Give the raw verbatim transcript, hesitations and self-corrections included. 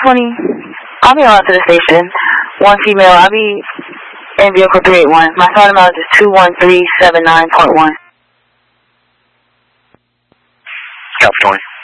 twenty. I'll be on to the station. One female. I'll be in vehicle three eight one. My phone number is two one three seven nine point one. Copy twenty.